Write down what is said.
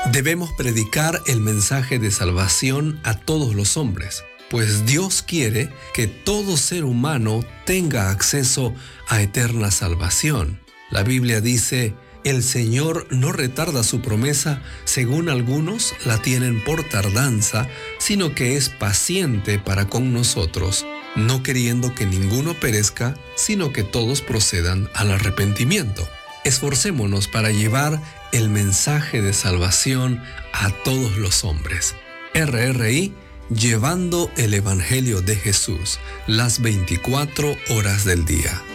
Debemos predicar el mensaje de salvación a todos los hombres, pues Dios quiere que todo ser humano tenga acceso a eterna salvación. La Biblia dice: el Señor no retarda su promesa, según algunos la tienen por tardanza, sino que es paciente para con nosotros, no queriendo que ninguno perezca, sino que todos procedan al arrepentimiento. Esforcémonos para llevar el mensaje de salvación a todos los hombres. RRI, llevando el Evangelio de Jesús las 24 horas del día.